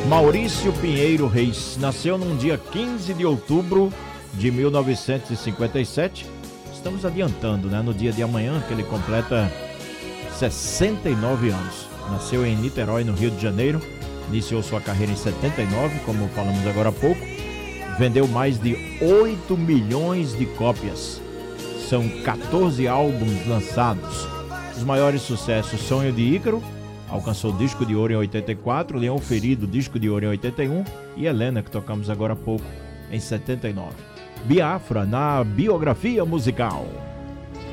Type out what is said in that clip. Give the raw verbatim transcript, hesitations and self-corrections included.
Maurício Pinheiro Reis nasceu num dia quinze de outubro de mil novecentos e cinquenta e sete. Estamos adiantando, né? No dia de amanhã, que ele completa sessenta e nove anos. Nasceu em Niterói, no Rio de Janeiro. Iniciou sua carreira em setenta e nove, como falamos agora há pouco. Vendeu mais de oito milhões de cópias. São quatorze álbuns lançados. Os maiores sucessos: Sonho de Ícaro, alcançou disco de ouro em oitenta e quatro, Leão Ferido, disco de ouro em oitenta e um, e Helena, que tocamos agora há pouco, em setenta e nove. Biafra, na biografia musical.